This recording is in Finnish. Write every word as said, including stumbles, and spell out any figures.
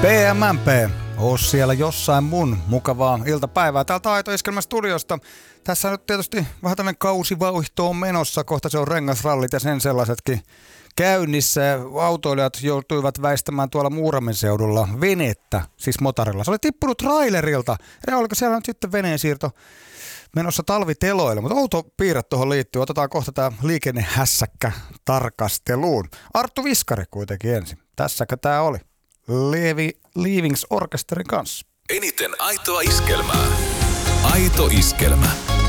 P M M P, oo siellä jossain mun mukavaa iltapäivää täältä Aito Iskelmän studiosta. Tässä on nyt tietysti vähän tämmöinen kausivauhto on menossa, kohta se on rengasrallit ja sen sellaisetkin käynnissä. Autoilijat joutuivat väistämään tuolla Muuramen seudulla venettä, siis motorilla. Se oli tippunut trailerilta, ja oliko siellä nyt sitten veneensiirto menossa talviteloille, mutta outo piirre tuohon liittyy. Otetaan kohta tämä liikennehässäkkä tarkasteluun. Arttu Viskari kuitenkin ensin. Tässäkö tämä oli? Levi Leavings Orkesterin kanssa. Eniten aitoa iskelmää. Aito iskelmä.